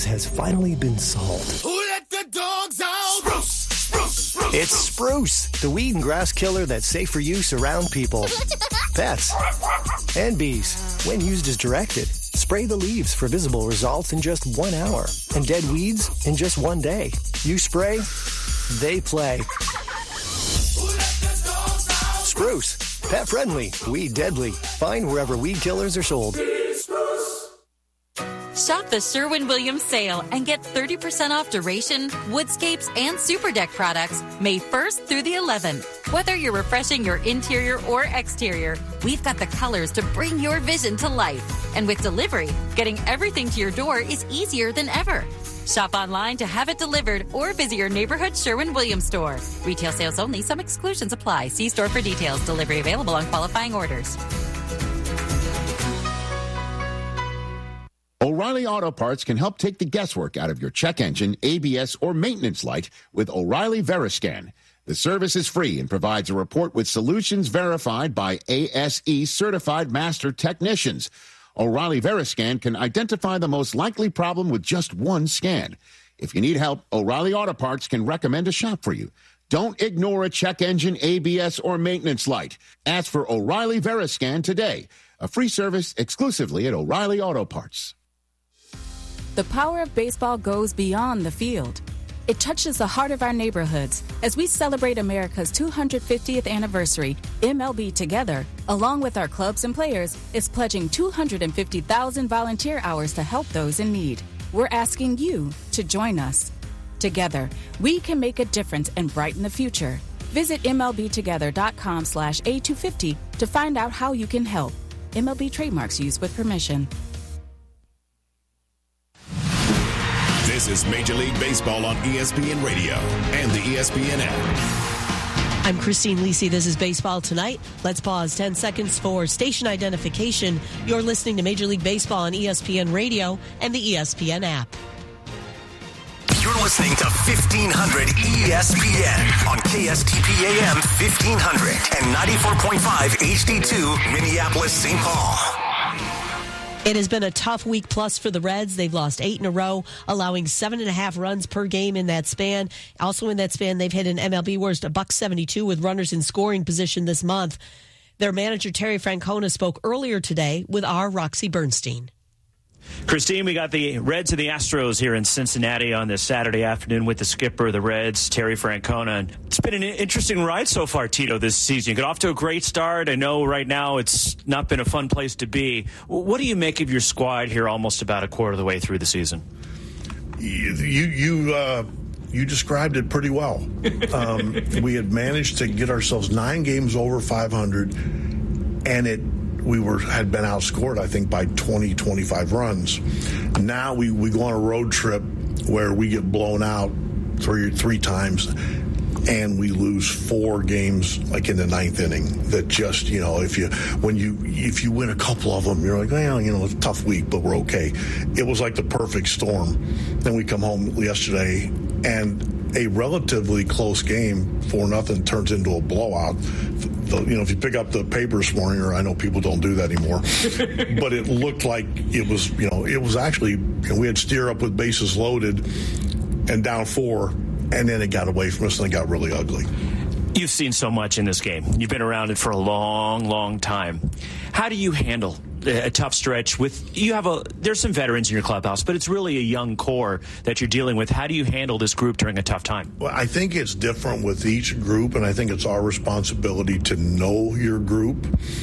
has finally been solved. Who let the dogs out? Spruce, spruce, spruce. It's Spruce, the weed and grass killer that's safe for use around people, pets, and bees. When used as directed, spray the leaves for visible results in just 1 hour and dead weeds in just 1 day. You spray, they play. Spruce, pet friendly, weed deadly. Find wherever weed killers are sold. Shop the Sherwin-Williams sale and get 30% off duration, woodscapes, and super deck products May 1st through the 11th. Whether you're refreshing your interior or exterior, we've got the colors to bring your vision to life. And with delivery, getting everything to your door is easier than ever. Shop online to have it delivered or visit your neighborhood Sherwin-Williams store. Retail sales only. Some exclusions apply. See store for details. Delivery available on qualifying orders. O'Reilly Auto Parts can help take the guesswork out of your check engine, ABS, or maintenance light with O'Reilly Veriscan. The service is free and provides a report with solutions verified by ASE certified master technicians. O'Reilly Veriscan can identify the most likely problem with just one scan. If you need help, O'Reilly Auto Parts can recommend a shop for you. Don't ignore a check engine, ABS, or maintenance light. Ask for O'Reilly Veriscan today. A free service exclusively at O'Reilly Auto Parts. The power of baseball goes beyond the field. It touches the heart of our neighborhoods. As we celebrate America's 250th anniversary, MLB Together, along with our clubs and players, is pledging 250,000 volunteer hours to help those in need. We're asking you to join us. Together, we can make a difference and brighten the future. Visit MLBtogether.com/A250 to find out how you can help. MLB trademarks used with permission. This is Major League Baseball on ESPN Radio and the ESPN app. I'm Christine Lisi. This is Baseball Tonight. Let's pause 10 seconds for station identification. You're listening to Major League Baseball on ESPN Radio and the ESPN app. You're listening to 1500 ESPN on KSTP AM 1500 and 94.5 HD2 Minneapolis, St. Paul. It has been a tough week plus for the Reds. They've lost 8 in a row, allowing 7.5 runs per game in that span. Also in that span, they've hit an MLB worst $172 with runners in scoring position this month. Their manager, Terry Francona, spoke earlier today with our Roxy Bernstein. Christine, we got the Reds and the Astros here in Cincinnati on this Saturday afternoon with the skipper of the Reds, Terry Francona. It's been an interesting ride so far, Tito, this season. You got off to a great start. I know right now it's not been a fun place to be. What do you make of your squad here almost about a quarter of the way through the season? You described it pretty well. We had managed to get ourselves 9 games over 500, and we had been outscored, I think, by 20, 25 runs. Now we go on a road trip where we get blown out three times, and we lose 4 games like in the 9th inning. That just, if you win a couple of them, you're like, well, it's a tough week, but we're okay. It was like the perfect storm. Then we come home yesterday, and a relatively close game, 4-0, turns into a blowout. If you pick up the paper this morning, or I know people don't do that anymore, but it looked like it was, it was actually, we had Steer up with bases loaded and down 4, and then it got away from us and it got really ugly. You've seen so much in this game. You've been around it for a long, long time. How do you handle a tough stretch there's some veterans in your clubhouse, but it's really a young core that you're dealing with. How do you handle this group during a tough time? Well, I think it's different with each group, and I think it's our responsibility to know your group.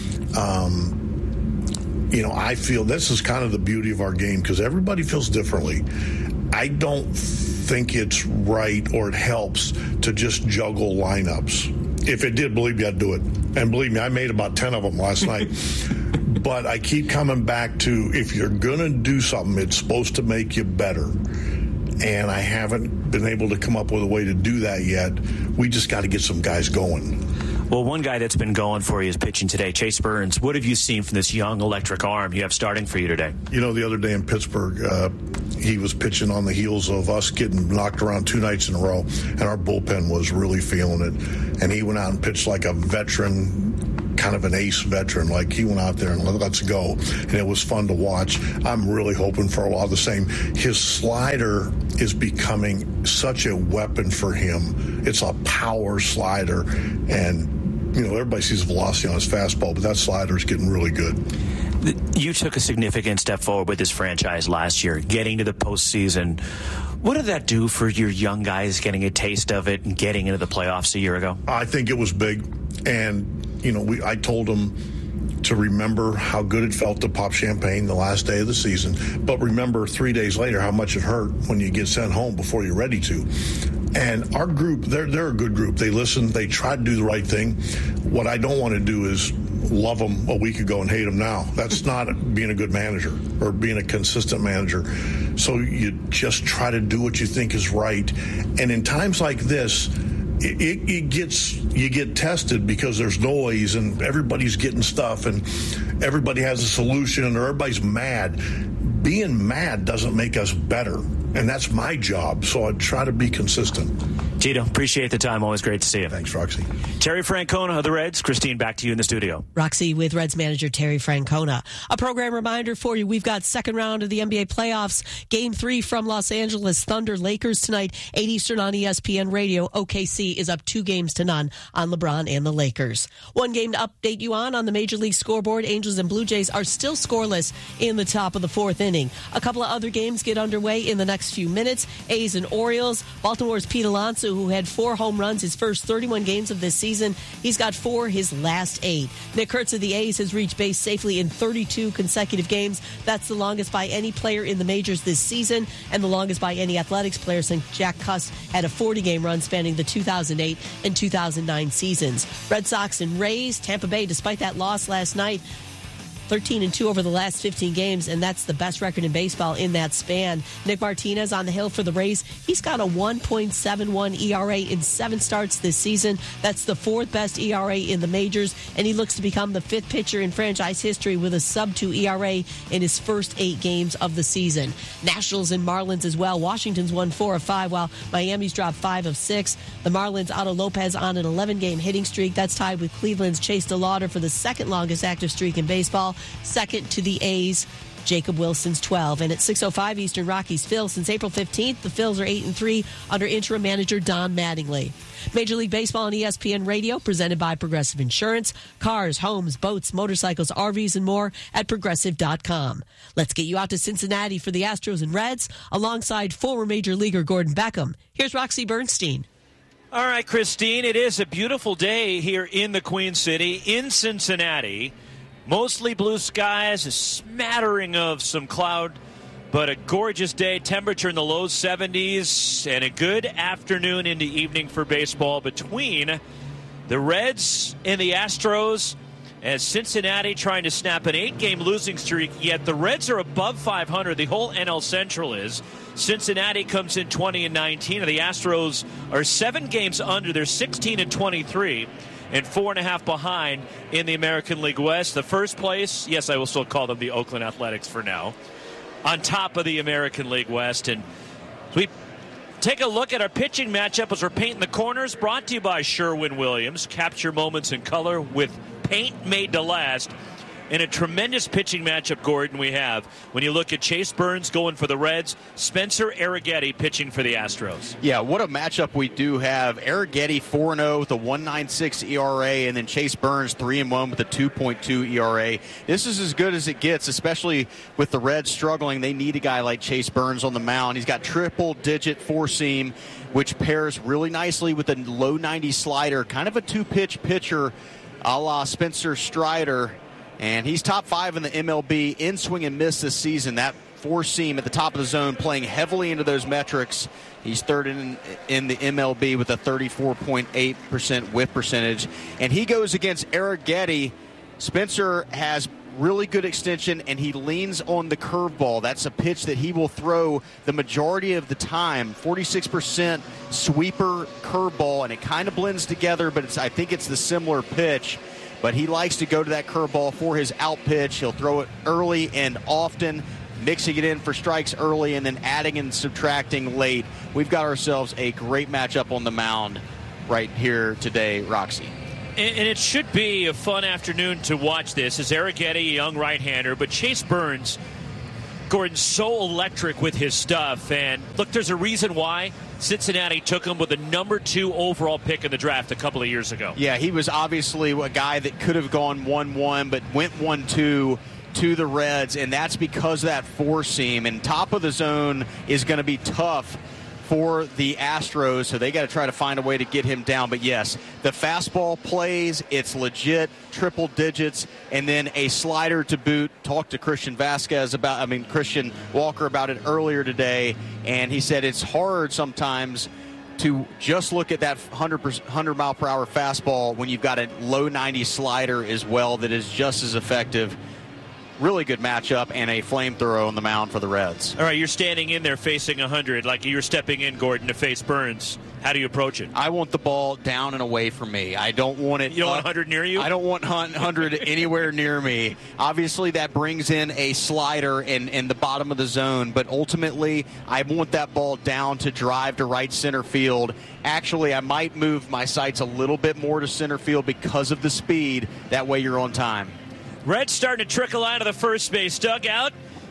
I feel this is kind of the beauty of our game because everybody feels differently. I don't think it's right or it helps to just juggle lineups. If it did, believe me, I'd do it. And believe me, I made about 10 of them last night. But I keep coming back to, if you're going to do something, it's supposed to make you better. And I haven't been able to come up with a way to do that yet. We just got to get some guys going. Well, one guy that's been going for you is pitching today, Chase Burns. What have you seen from this young electric arm you have starting for you today? The other day in Pittsburgh, he was pitching on the heels of us getting knocked around 2 nights in a row, and our bullpen was really feeling it. And he went out and pitched like a veteran kind of an ace veteran. Like, he went out there and let's go, and it was fun to watch. I'm really hoping for a lot of the same. His slider is becoming such a weapon for him. It's a power slider, and everybody sees the velocity on his fastball, but that slider is getting really good. You took a significant step forward with this franchise last year, getting to the postseason. What did that do for your young guys getting a taste of it and getting into the playoffs a year ago? I think it was big. And, I told them to remember how good it felt to pop champagne the last day of the season. But remember 3 days later how much it hurt when you get sent home before you're ready to. And our group, they're a good group. They listen. They try to do the right thing. What I don't want to do is love them a week ago and hate them now. That's not being a good manager or being a consistent manager. So you just try to do what you think is right. And in times like this, you get tested because there's noise and everybody's getting stuff and everybody has a solution or everybody's mad. Being mad doesn't make us better. And that's my job. So I try to be consistent. Tito, appreciate the time. Always great to see you. Thanks, Roxy. Terry Francona of the Reds. Christine, back to you in the studio. Roxy with Reds manager Terry Francona. A program reminder for you. We've got second round of the NBA playoffs. Game 3 from Los Angeles Thunder. Lakers tonight, 8 Eastern on ESPN Radio. OKC is up 2-0 on LeBron and the Lakers. One game to update you on the Major League scoreboard. Angels and Blue Jays are still scoreless in the top of the 4th inning. A couple of other games get underway in the next few minutes. A's and Orioles. Baltimore's Pete Alonso, who had 4 home runs his first 31 games of this season. He's got 4 his last 8. Nick Kurtz of the A's has reached base safely in 32 consecutive games. That's the longest by any player in the majors this season and the longest by any Athletics player since Jack Cust had a 40-game run spanning the 2008 and 2009 seasons. Red Sox and Rays. Tampa Bay, despite that loss last night, 13-2 over the last 15 games, and that's the best record in baseball in that span. Nick Martinez on the hill for the Rays. He's got a 1.71 ERA in 7 starts this season. That's the 4th best ERA in the majors, and he looks to become the 5th pitcher in franchise history with a sub-2 ERA in his first 8 games of the season. Nationals and Marlins as well. Washington's won 4 of 5, while Miami's dropped 5 of 6. The Marlins' Otto Lopez on an 11-game hitting streak. That's tied with Cleveland's Chase DeLauder for the second longest active streak in baseball. Second to the A's, Jacob Wilson's 12. And at 6:05 Eastern, Rockies Phil. Since April 15th, the Phils are 8-3 under interim manager Don Mattingly. Major League Baseball on ESPN Radio, presented by Progressive Insurance. Cars, homes, boats, motorcycles, RVs, and more at Progressive.com. Let's get you out to Cincinnati for the Astros and Reds, alongside former Major Leaguer Gordon Beckham. Here's Roxy Bernstein. All right, Christine, it is a beautiful day here in the Queen City, in Cincinnati. Mostly blue skies, a smattering of some cloud, but a gorgeous day. Temperature in the low 70s, and a good afternoon into evening for baseball between the Reds and the Astros, as Cincinnati trying to snap an 8-game losing streak, yet the Reds are above 500. The whole NL Central is. Cincinnati comes in 20-19, and the Astros are 7 games under. They're 16-23. And 4.5 behind in the American League West. The first place, yes, I will still call them the Oakland Athletics for now, on top of the American League West. And we take a look at our pitching matchup as we're painting the corners, brought to you by Sherwin-Williams. Capture moments in color with paint made to last. And a tremendous pitching matchup, Gordon, we have. When you look at Chase Burns going for the Reds, Spencer Arrighetti pitching for the Astros. Yeah, what a matchup we do have. Arrighetti 4-0 with a 1.96 ERA, and then Chase Burns 3-1 with a 2.2 ERA. This is as good as it gets, especially with the Reds struggling. They need a guy like Chase Burns on the mound. He's got triple-digit four-seam, which pairs really nicely with a low 90 slider, kind of a two-pitch pitcher a la Spencer Strider. And he's top 5 in the MLB in swing and miss this season. That four-seam at the top of the zone playing heavily into those metrics. He's third in the MLB with a 34.8% whiff percentage. And he goes against Arrighetti. Spencer has really good extension, and he leans on the curveball. That's a pitch that he will throw the majority of the time. 46% sweeper curveball, and it kind of blends together, but I think it's the similar pitch. But he likes to go to that curveball for his out pitch. He'll throw it early and often, mixing it in for strikes early and then adding and subtracting late. We've got ourselves a great matchup on the mound right here today, Roxy. And it should be a fun afternoon to watch this. As Arrighetti, a young right-hander, but Chase Burns, Gordon's so electric with his stuff. And look, there's a reason why Cincinnati took him with the number 2 overall pick in the draft a couple of years ago. Yeah, he was obviously a guy that could have gone 1-1, but went 1-2 to the Reds, and that's because of that 4-seam. And top of the zone is going to be tough for the Astros, so they got to try to find a way to get him down. But yes, the fastball plays, it's legit, triple digits, and then a slider to boot. Talked to Christian Walker about it earlier today, and he said it's hard sometimes to just look at that 100 mile per hour fastball when you've got a low 90 slider as well that is just as effective. Really good matchup and a flamethrower on the mound for the Reds. All right, you're standing in there facing 100, like you're stepping in, Gordon, to face Burns. How do you approach it? I want the ball down and away from me. I don't want it. You don't want 100 near you? I don't want 100 anywhere near me. Obviously, that brings in a slider in the bottom of the zone, but ultimately, I want that ball down to drive to right center field. Actually, I might move my sights a little bit more to center field because of the speed. That way, you're on time. Reds starting to trickle out of the first base dugout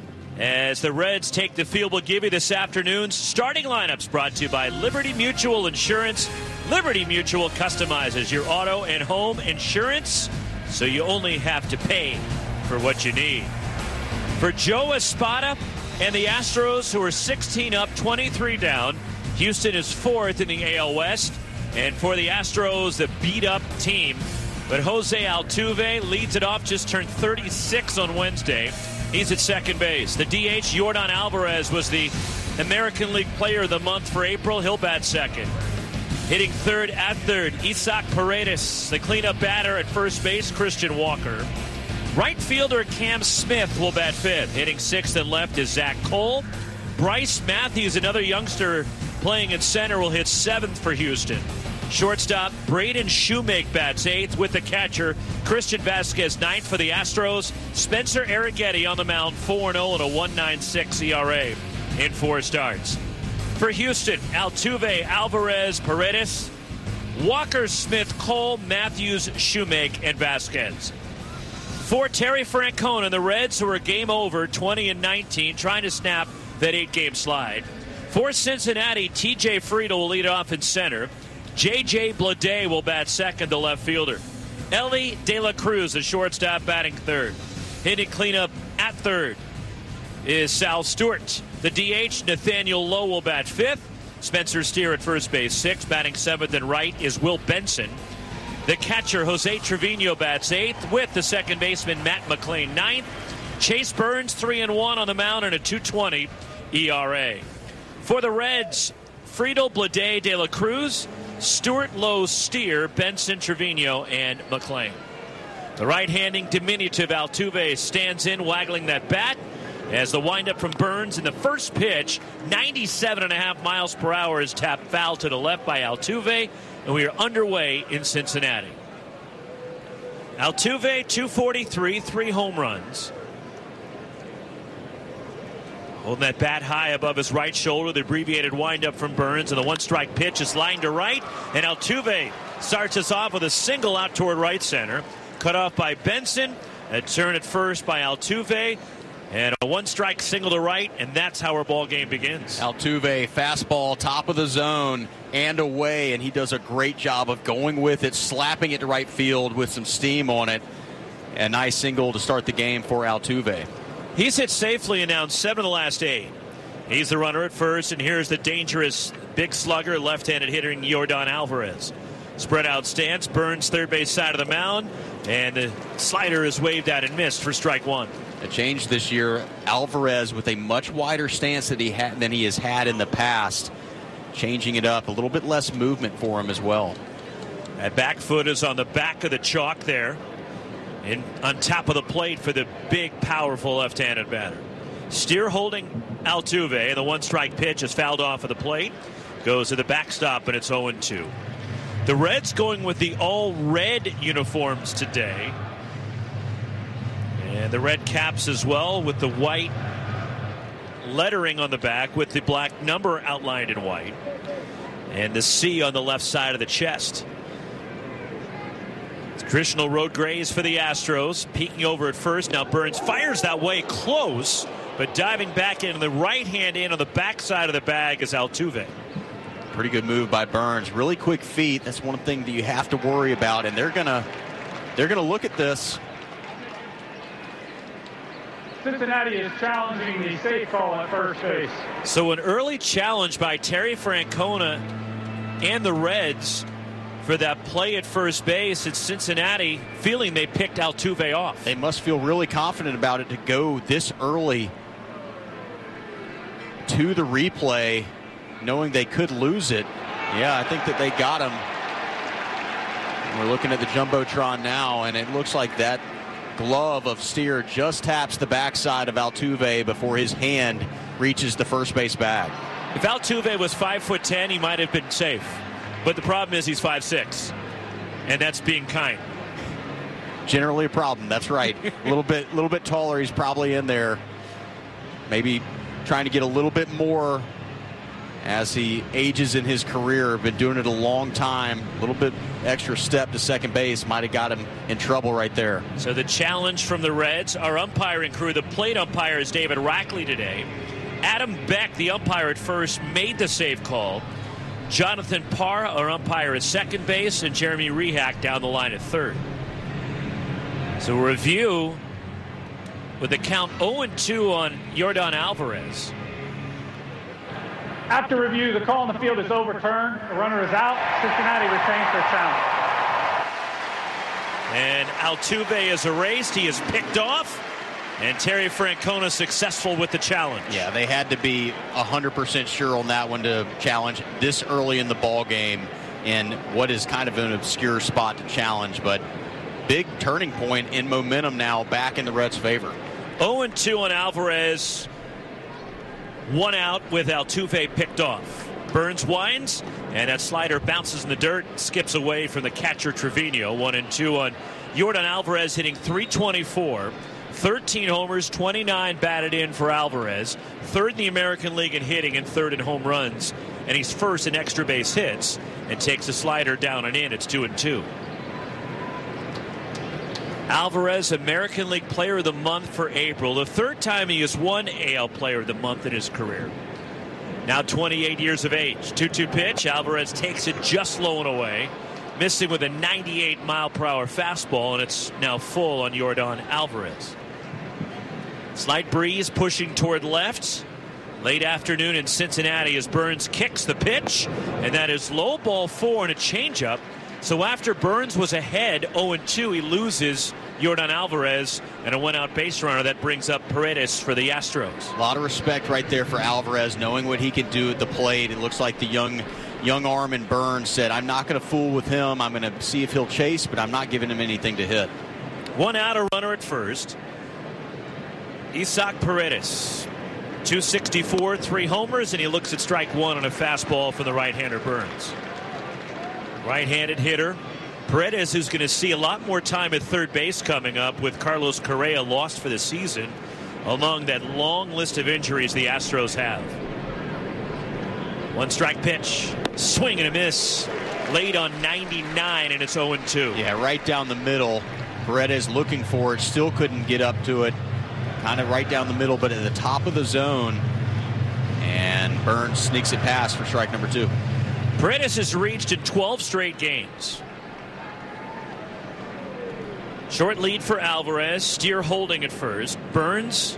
as the Reds take the field. We'll give you this afternoon's starting lineups, brought to you by Liberty Mutual Insurance. Liberty Mutual customizes your auto and home insurance, so you only have to pay for what you need. For Joe Espada and the Astros, who are 16 up, 23 down, Houston is 4th in the AL West. And for the Astros, the beat-up team, but Jose Altuve leads it off, just turned 36 on Wednesday. He's at second base. The DH, Yordan Alvarez, was the American League Player of the Month for April. He'll bat second. Hitting third at third, Isaac Paredes. The cleanup batter at first base, Christian Walker. Right fielder Cam Smith will bat fifth. Hitting sixth and left is Zach Cole. Bryce Matthews, another youngster playing in center, will hit seventh for Houston. Shortstop Braden Shoemake bats eighth with the catcher Christian Vasquez ninth for the Astros. Spencer Arrighetti on the mound, 4-0 and a 1.96 ERA in 4 starts. For Houston, Altuve, Alvarez, Paredes, Walker, Smith, Cole, Matthews, Shoemake, and Vasquez. For Terry Francona and the Reds, who are game over, 20-19, trying to snap that 8-game slide. For Cincinnati, TJ Friedel will lead off in center. J.J. Bleday will bat second, the left fielder. Ellie De La Cruz, the shortstop, batting third. Hitting cleanup at third is Sal Stewart. The DH, Nathaniel Lowe, will bat fifth. Spencer Steer at first base sixth. Batting seventh and right is Will Benson. The catcher, Jose Trevino, bats eighth with the second baseman, Matt McLean, ninth. Chase Burns, 3-1 on the mound and a 2.20 ERA. For the Reds, Friedel, Bleday, De La Cruz, Stewart, Lowe, Steer, Benson, Trevino, and McLean. The right-handing diminutive Altuve stands in, waggling that bat as the windup from Burns in the first pitch, 97.5 miles per hour, is tapped foul to the left by Altuve, and we are underway in Cincinnati. Altuve, 243, 3 home runs. Holding that bat high above his right shoulder, the abbreviated windup from Burns, and the one-strike pitch is lined to right, and Altuve starts us off with a single out toward right center. Cut off by Benson, a turn at first by Altuve, and a one-strike single to right, and that's how our ball game begins. Altuve, fastball, top of the zone and away, and he does a great job of going with it, slapping it to right field with some steam on it. A nice single to start the game for Altuve. He's hit safely and down 7 of the last 8. He's the runner at first, and here's the dangerous big slugger, left-handed hitter Yordan Alvarez. Spread out stance, Burns third base side of the mound, and the slider is waved out and missed for strike one. A change this year, Alvarez with a much wider stance than he has had in the past, changing it up, a little bit less movement for him as well. That back foot is on the back of the chalk there. On top of the plate for the big, powerful left-handed batter. Steer holding Altuve, and the one-strike pitch is fouled off of the plate. Goes to the backstop, and it's 0-2. The Reds going with the all-red uniforms today. And the red caps as well with the white lettering on the back with the black number outlined in white. And the C on the left side of the chest. Traditional road grays for the Astros. Peeking over at first. Now Burns fires that way close, but diving back in the right hand in on the backside of the bag is Altuve. Pretty good move by Burns. Really quick feet. That's one thing that you have to worry about, and they're gonna look at this. Cincinnati is challenging the safe call at first base. So an early challenge by Terry Francona and the Reds for that play at first base. It's Cincinnati feeling they picked Altuve off. They must feel really confident about it to go this early to the replay, knowing they could lose it. Yeah, I think that they got him. We're looking at the Jumbotron now, and it looks like that glove of Steer just taps the backside of Altuve before his hand reaches the first base bag. If Altuve was 5'10", he might have been safe. But the problem is he's 5'6", and that's being kind. Generally a problem. That's right. A little bit taller. He's probably in there. Maybe trying to get a little bit more as he ages in his career. Been doing it a long time. A little bit extra step to second base might have got him in trouble right there. So the challenge from the Reds, our umpiring crew, the plate umpire is David Rackley today. Adam Beck, the umpire at first, made the save call. Jonathan Parr, our umpire at second base, and Jeremy Rehak down the line at third. So a review with the count 0-2 on Yordan Alvarez. After review, the call in the field is overturned. The runner is out. Cincinnati retains their challenge. And Altuve is erased. He is picked off. And Terry Francona successful with the challenge. Yeah, they had to be 100% sure on that one to challenge this early in the ball game in what is kind of an obscure spot to challenge. But big turning point in momentum now back in the Reds' favor. 0-2 on Alvarez. One out with Altuve picked off. Burns winds, and that slider bounces in the dirt, skips away from the catcher Trevino. 1-2 on Yordan Alvarez, hitting .324. 13 homers, 29 batted in for Alvarez. Third in the American League in hitting and third in home runs. And he's first in extra base hits and takes a slider down and in. It's 2-2. Alvarez, American League Player of the Month for April. The third time he has won AL Player of the Month in his career. Now 28 years of age. 2-2 pitch. Alvarez takes it just low and away. Missing with a 98-mile-per-hour fastball, and it's now full on Yordan Alvarez. Slight breeze pushing toward left. Late afternoon in Cincinnati as Burns kicks the pitch, and that is low ball 4 and a changeup. So after Burns was ahead 0-2, he loses Yordan Alvarez and a one-out base runner. That brings up Paredes for the Astros. A lot of respect right there for Alvarez, knowing what he can do at the plate. It looks like the young arm in Burns said, I'm not going to fool with him. I'm going to see if he'll chase, but I'm not giving him anything to hit. One out, a runner at first. Isaac Paredes, 264, 3 homers, and he looks at strike one on a fastball for the right-hander Burns. Right-handed hitter. Paredes, who's going to see a lot more time at third base coming up with Carlos Correa lost for the season, along that long list of injuries the Astros have. One strike pitch. Swing and a miss. Late on 99, and it's 0-2. Yeah, right down the middle. Paredes looking for it. Still couldn't get up to it. Kind of right down the middle, but at the top of the zone. And Burns sneaks it past for strike number 2. Paredes has reached in 12 straight games. Short lead for Alvarez. Steer holding at first. Burns.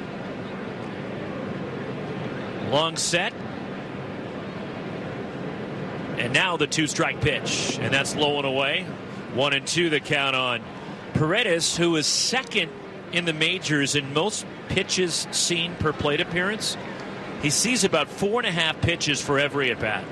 Long set. And now the 2-strike pitch. And that's low and away. 1-2 the count on Paredes, who is second in the majors in most pitches seen per plate appearance. He sees about 4.5 pitches for every at bat.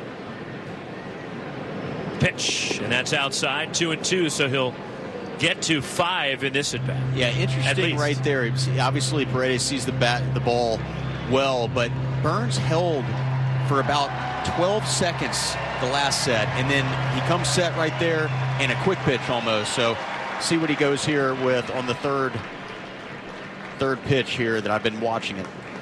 Pitch, and that's outside. 2-2, so he'll get to 5 in this at bat. Yeah, interesting right there. Obviously, Paredes sees the ball well, but Burns held for about 12 seconds the last set, and then he comes set right there and a quick pitch almost. So see what he goes here with on the third pitch here that I've been watching it.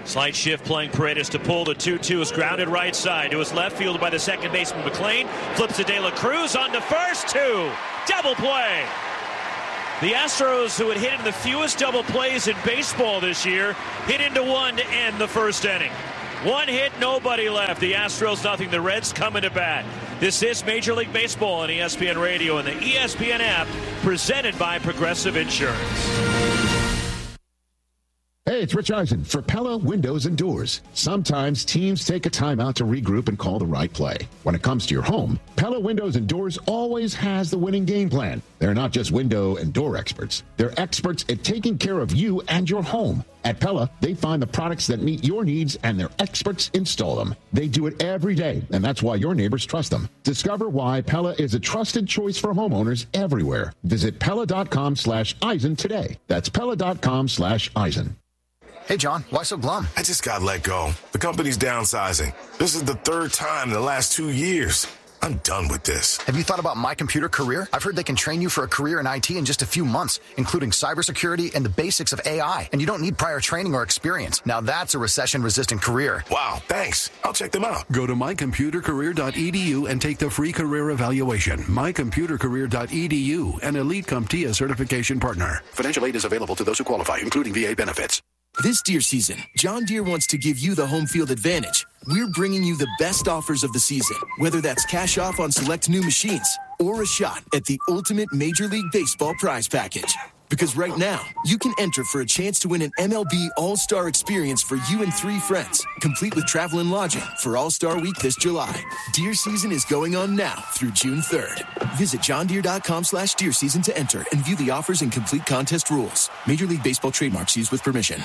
Slight shift playing Paredes to pull. The 2-2 is grounded right side to his left, fielded by the second baseman McLean. Flips to De La Cruz on the first 2. Double play. The Astros, who had hit in the fewest double plays in baseball this year, hit into one to end the first inning. One hit, nobody left. The Astros nothing. The Reds coming to bat. This is Major League Baseball on ESPN Radio and the ESPN app, presented by Progressive Insurance. Hey, it's Rich Eisen for Pella Windows and Doors. Sometimes teams take a timeout to regroup and call the right play. When it comes to your home, Pella Windows and Doors always has the winning game plan. They're not just window and door experts. They're experts at taking care of you and your home. At Pella, they find the products that meet your needs and their experts install them. They do it every day, and that's why your neighbors trust them. Discover why Pella is a trusted choice for homeowners everywhere. Visit Pella.com/Eisen today. That's Pella.com/Eisen. Hey, John, why so glum? I just got let go. The company's downsizing. This is the third time in the last 2 years. I'm done with this. Have you thought about My Computer Career? I've heard they can train you for a career in IT in just a few months, including cybersecurity and the basics of AI. And you don't need prior training or experience. Now that's a recession-resistant career. Wow, thanks. I'll check them out. Go to mycomputercareer.edu and take the free career evaluation. mycomputercareer.edu, an Elite CompTIA certification partner. Financial aid is available to those who qualify, including VA benefits. This deer season, John Deere wants to give you the home field advantage. We're bringing you the best offers of the season, whether that's cash off on select new machines or a shot at the ultimate Major League Baseball prize package. Because right now, you can enter for a chance to win an MLB All-Star experience for you and 3 friends, complete with travel and lodging for All-Star Week this July. Deer season is going on now through June 3rd. Visit johndeere.com/deer season to enter and view the offers and complete contest rules. Major League Baseball trademarks used with permission.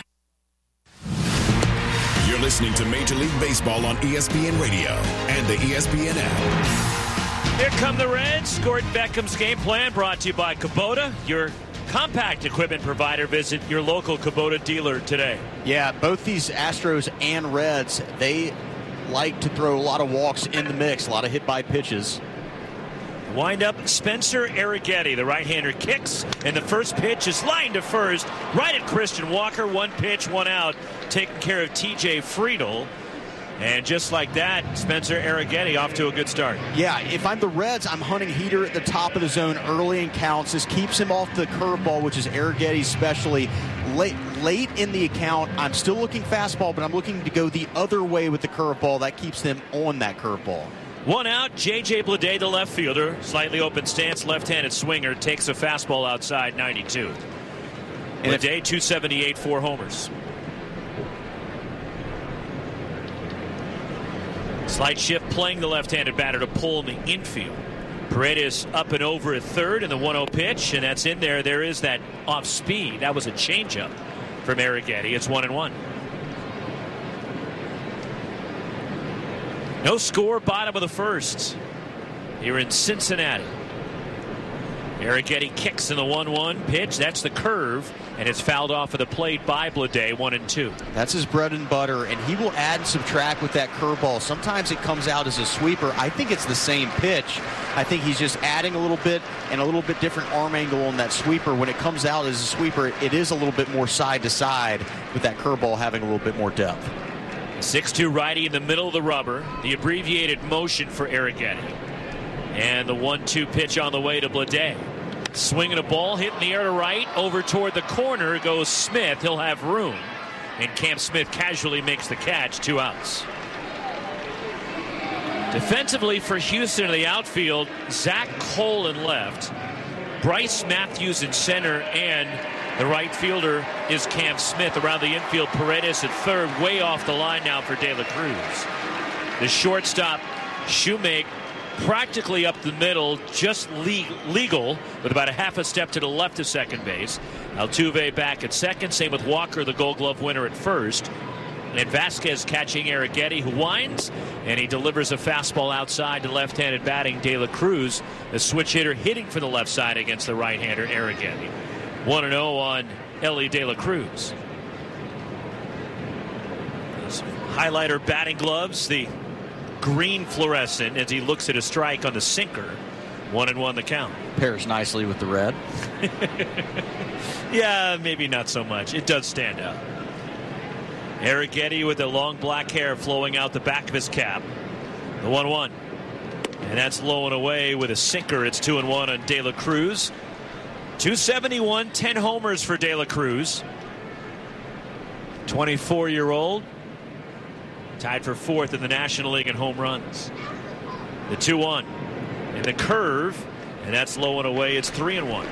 You're listening to Major League Baseball on ESPN Radio and the ESPN app. Here come the Reds. Gordon Beckham's game plan brought to you by Kubota, your compact equipment provider. Visit your local Kubota dealer today. Yeah, both these Astros and Reds, they like to throw a lot of walks in the mix, a lot of hit-by pitches. Wind up, Spencer Arrighetti, the right-hander, kicks, and the first pitch is lined to first, right at Christian Walker. 1 pitch, 1 out, taking care of TJ Friedl. And just like that, Spencer Arrighetti off to a good start. Yeah, if I'm the Reds, I'm hunting heater at the top of the zone early in counts. This keeps him off the curveball, which is Arrighetti's specialty. Late in the account, I'm still looking fastball, but I'm looking to go the other way with the curveball. That keeps them on that curveball. 1 out, J.J. Bleday, the left fielder. Slightly open stance, left-handed swinger. Takes a fastball outside, 92. Bleday, 278, 4 homers. Slight shift playing the left-handed batter to pull in the infield. Paredes up and over at third in the 1-0 pitch, and that's in there. There is that off speed. That was a changeup from Arrighetti. It's 1-1. No score, bottom of the first here in Cincinnati. Arrighetti kicks in the 1-1 pitch. That's the curve, and it's fouled off of the plate by Bleday, 1-2. That's his bread and butter, and he will add and subtract with that curveball. Sometimes it comes out as a sweeper. I think it's the same pitch. I think he's just adding a little bit and a little bit different arm angle on that sweeper. When it comes out as a sweeper, it is a little bit more side to side, with that curveball having a little bit more depth. 6'2" righty in the middle of the rubber. The abbreviated motion for Arrighetti. And the 1-2 pitch on the way to Bleday. Swinging a ball, hit in the air to right. Over toward the corner goes Smith. He'll have room. And Cam Smith casually makes the catch. 2 outs. Defensively for Houston in the outfield, Zach Cole in left. Bryce Matthews in center, and the right fielder is Cam Smith. Around the infield, Paredes at third, way off the line now for De La Cruz. The shortstop, Shoemake, practically up the middle, just legal, with about a half a step to the left of second base. Altuve back at second, same with Walker, the Gold Glove winner, at first. And Vasquez catching Arrighetti, who winds, and he delivers a fastball outside to left-handed batting De La Cruz, the switch hitter hitting for the left side against the right-hander Arrighetti. 1-0 on Elly De La Cruz. Those highlighter batting gloves, the green fluorescent, as he looks at a strike on the sinker. 1-1 the count. Pairs nicely with the red. Yeah, maybe not so much. It does stand out. Arrighetti with the long black hair flowing out the back of his cap. The 1-1. And that's low and away with a sinker. It's 2-1 on De La Cruz. 271, 10 homers for De La Cruz. 24-year-old. Tied for fourth in the National League in home runs. The 2-1. And the curve. And that's low and away. It's 3-1.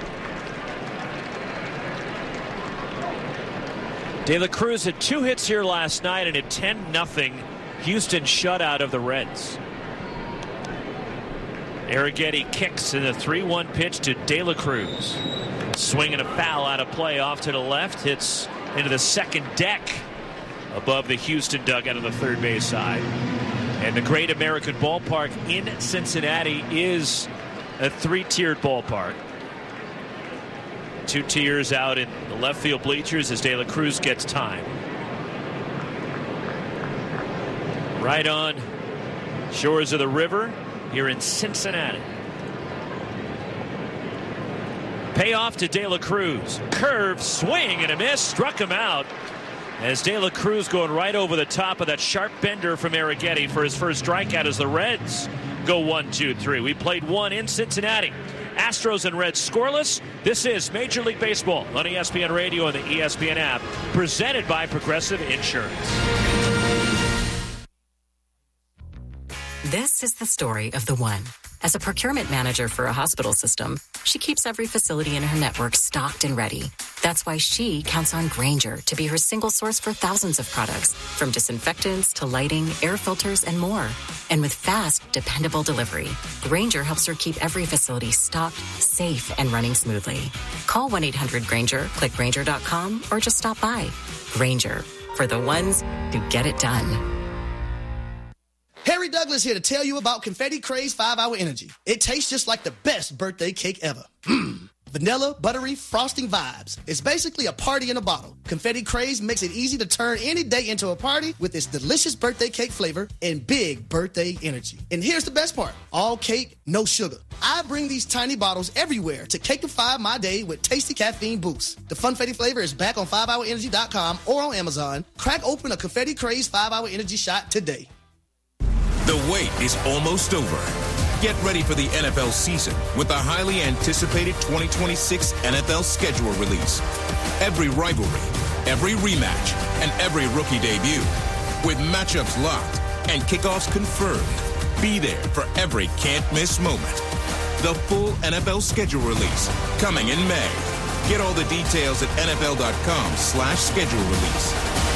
De La Cruz had 2 hits here last night in a 10-0 Houston shutout of the Reds. Arrighetti kicks in the 3-1 pitch to De La Cruz. Swing and a foul out of play off to the left. Hits into the second deck above the Houston dugout on the third base side. And the Great American Ballpark in Cincinnati is a 3-tiered ballpark. 2 tiers out in the left field bleachers as De La Cruz gets time. Right on shores of the river here in Cincinnati. Payoff to De La Cruz. Curve, swing, and a miss. Struck him out as De La Cruz going right over the top of that sharp bender from Arrighetti for his first strikeout as the Reds go 1-2-3. We played 1 in Cincinnati. Astros and Reds scoreless. This is Major League Baseball on ESPN Radio and the ESPN app, presented by Progressive Insurance. This is the story of the one. As a procurement manager for a hospital system, she keeps every facility in her network stocked and ready. That's why she counts on Grainger to be her single source for thousands of products, from disinfectants to lighting, air filters, and more. And with fast, dependable delivery, Grainger helps her keep every facility stocked, safe, and running smoothly. Call 1-800-GRAINGER, click Grainger.com, or just stop by. Grainger, for the ones who get it done. Harry Douglas here to tell you about Confetti Craze 5-Hour Energy. It tastes just like the best birthday cake ever. Vanilla, buttery, frosting vibes. It's basically a party in a bottle. Confetti Craze makes it easy to turn any day into a party with its delicious birthday cake flavor and big birthday energy. And here's the best part. All cake, no sugar. I bring these tiny bottles everywhere to cakeify my day with tasty caffeine boost. The Funfetti flavor is back on 5hourenergy.com or on Amazon. Crack open a Confetti Craze 5-Hour Energy shot today. The wait is almost over. Get ready for the NFL season with the highly anticipated 2026 NFL schedule release. Every rivalry, every rematch, and every rookie debut. With matchups locked and kickoffs confirmed. Be there for every can't-miss moment. The full NFL schedule release coming in May. Get all the details at NFL.com/schedule release.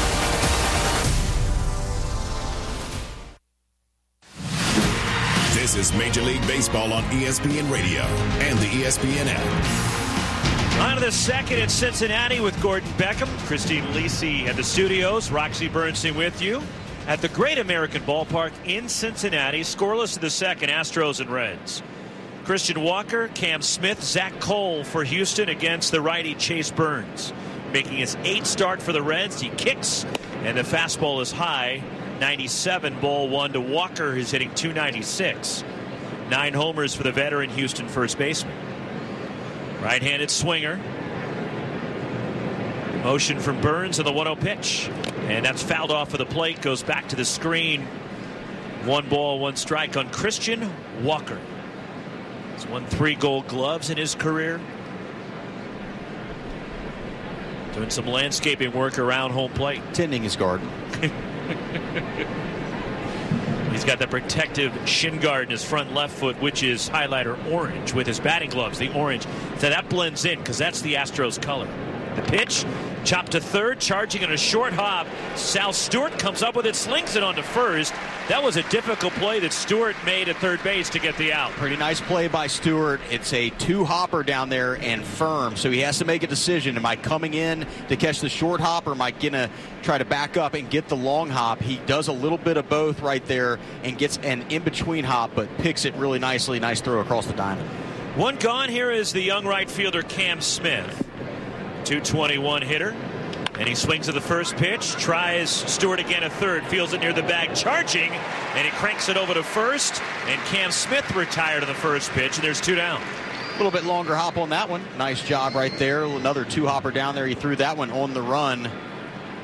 This is Major League Baseball on ESPN Radio and the ESPN app. On to the second in Cincinnati with Gordon Beckham, Christine Lisi at the studios, Roxy Bernstein with you at the Great American Ballpark in Cincinnati. Scoreless to the second, Astros and Reds. Christian Walker, Cam Smith, Zach Cole for Houston against the righty Chase Burns. Making his 8th start for the Reds. He kicks, and the fastball is high. 97, ball 1 to Walker, who's hitting 296. 9 homers for the veteran Houston first baseman. Right-handed swinger. Motion from Burns on the 1-0 pitch. And that's fouled off of the plate. Goes back to the screen. 1 ball, 1 strike on Christian Walker. He's won 3 Gold Gloves in his career. Doing some landscaping work around home plate. Tending his garden. He's got the protective shin guard in his front left foot, which is highlighter orange with his batting gloves, the orange. So that blends in because that's the Astros color. The pitch, chopped to third, charging on a short hop. Sal Stewart comes up with it, slings it onto first. That was a difficult play that Stewart made at third base to get the out. Pretty nice play by Stewart. It's a 2-hopper down there and firm, so he has to make a decision. Am I coming in to catch the short hop, or am I going to try to back up and get the long hop? He does a little bit of both right there and gets an in-between hop, but picks it really nicely. Nice throw across the diamond. 1 gone. Here is the young right fielder Cam Smith. 221 hitter. And he swings at the first pitch, tries Stewart again at third, feels it near the bag, charging, and he cranks it over to first, and Cam Smith retired to the first pitch, and there's 2 down. A little bit longer hop on that one. Nice job right there. Another 2-hopper down there. He threw that one on the run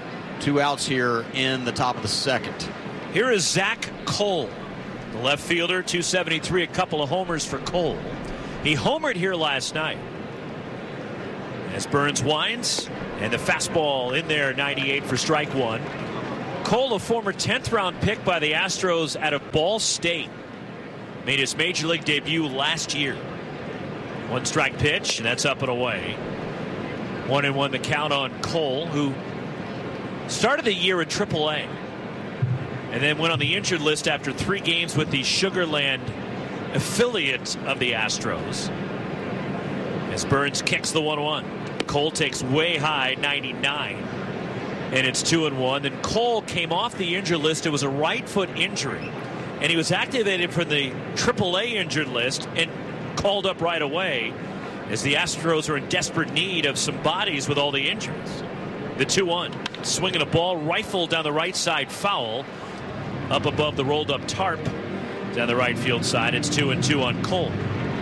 2 outs here in the top of the second. Here is Zach Cole, the left fielder, 273, a couple of homers for Cole. He homered here last night. As Burns winds, and the fastball in there, 98 for strike one. Cole, a former 10th round pick by the Astros out of Ball State, made his major league debut last year. 1 strike pitch, and that's up and away. 1-1 the count on Cole, who started the year at AAA and then went on the injured list after 3 games with the Sugar Land affiliate of the Astros. As Burns kicks the 1-1. Cole takes way high, 99, and it's 2-1. Then Cole came off the injured list. It was a right foot injury, and he was activated from the AAA injured list and called up right away as the Astros are in desperate need of some bodies with all the injuries. The 2-1, swinging a ball rifled down the right side, foul up above the rolled up tarp down the right field side. It's 2-2 on Cole.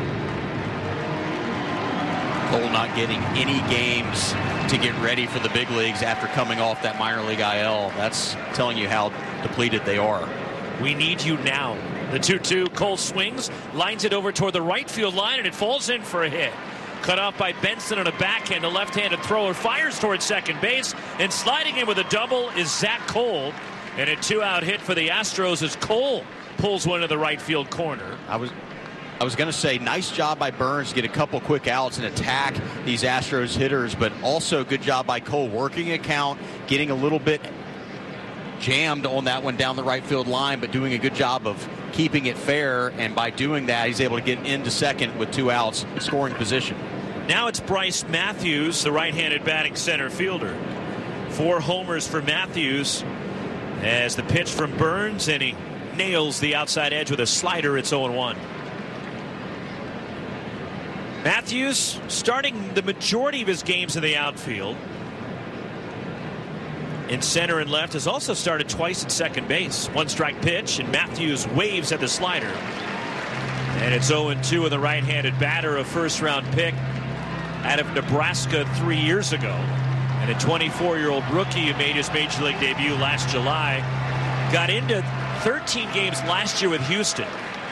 Cole not getting any games to get ready for the big leagues after coming off that minor league IL. That's telling you how depleted they are. We need you now. The 2-2, Cole swings, lines it over toward the right field line, and it falls in for a hit. Cut off by Benson on a backhand. The left-handed thrower fires towards second base, and sliding in with a double is Zach Cole. And a 2-out hit for the Astros as Cole pulls one to the right field corner. I was going to say, nice job by Burns to get a couple quick outs and attack these Astros hitters, but also good job by Cole working a count, getting a little bit jammed on that one down the right field line, but doing a good job of keeping it fair, and by doing that, he's able to get into second with 2 outs, scoring position. Now it's Bryce Matthews, the right-handed batting center fielder. 4 homers for Matthews as the pitch from Burns, and he nails the outside edge with a slider. It's 0-1. Matthews starting the majority of his games in the outfield. In center and left, has also started twice at second base. 1 strike pitch, and Matthews waves at the slider. And it's 0-2 with the right-handed batter, a first-round pick out of Nebraska 3 years ago. And a 24-year-old rookie who made his major league debut last July. Got into 13 games last year with Houston.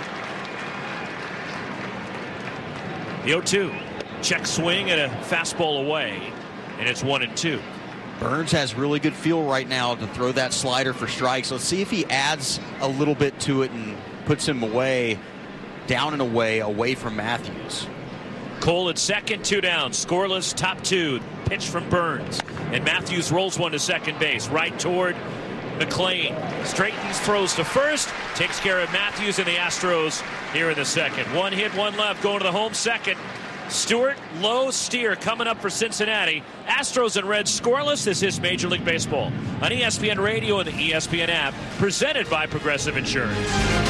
The 0-2, check swing and a fastball away, and it's 1-2. Burns has really good feel right now to throw that slider for strikes. Let's see if he adds a little bit to it and puts him away, down and away from Matthews. Cole at second, 2 down, scoreless, top 2. Pitch from Burns, and Matthews rolls one to second base, right toward McLean. Straightens, throws to first, takes care of Matthews and the Astros here in the second. 1 hit, 1 left, going to the home second. Stewart, low steer coming up for Cincinnati. Astros and Reds scoreless. This is Major League Baseball on ESPN Radio and the ESPN app, presented by Progressive Insurance.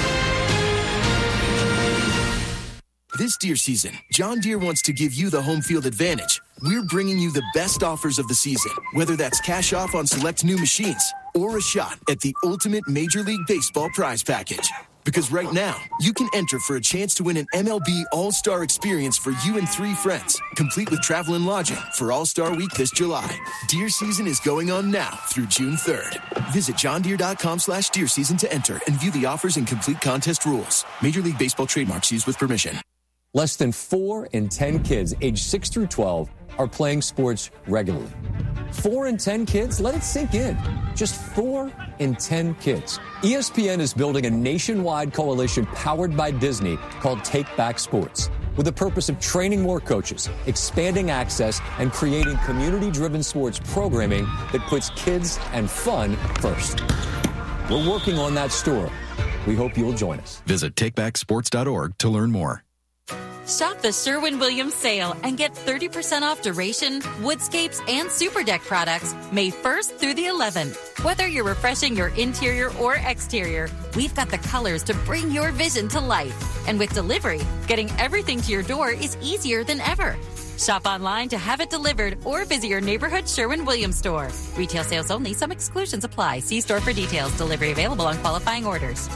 This deer season, John Deere wants to give you the home field advantage. We're bringing you the best offers of the season, whether that's cash off on select new machines or a shot at the ultimate Major League Baseball prize package. Because right now, you can enter for a chance to win an MLB All-Star experience for you and 3 friends, complete with travel and lodging for All-Star Week this July. Deer season is going on now through June 3rd. Visit johndeere.com/deer season to enter and view the offers and complete contest rules. Major League Baseball trademarks used with permission. Less than 4 in 10 kids aged 6 through 12 are playing sports regularly. 4 in 10 kids? Let it sink in. Just 4 in 10 kids. ESPN is building a nationwide coalition powered by Disney called Take Back Sports, with the purpose of training more coaches, expanding access, and creating community-driven sports programming that puts kids and fun first. We're working on that story. We hope you'll join us. Visit takebacksports.org to learn more. Shop the Sherwin-Williams sale and get 30% off duration, woodscapes, and super deck products May 1st through the 11th. Whether you're refreshing your interior or exterior, we've got the colors to bring your vision to life. And with delivery, getting everything to your door is easier than ever. Shop online to have it delivered or visit your neighborhood Sherwin-Williams store. Retail sales only. Some exclusions apply. See store for details. Delivery available on qualifying orders.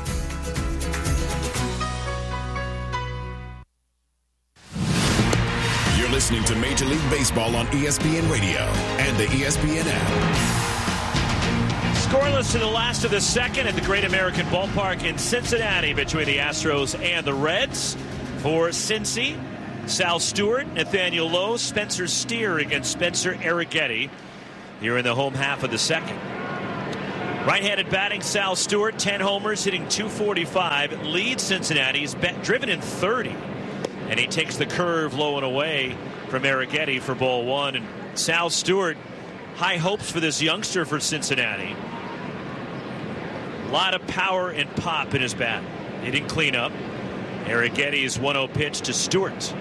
You're listening to Major League Baseball on ESPN Radio and the ESPN app. Scoreless in the last of the second at the Great American Ballpark in Cincinnati between the Astros and the Reds. For Cincy, Sal Stewart, Nathaniel Lowe, Spencer Steer against Spencer Arrighetti here in the home half of the second. Right-handed batting, Sal Stewart, 10 homers, hitting .245, leads Cincinnati. He's driven in 30. And he takes the curve low and away from Arrighetti for ball one. And Sal Stewart, high hopes for this youngster for Cincinnati. A lot of power and pop in his bat. He didn't clean up. Arrighetti's 1-0 pitch to Stewart.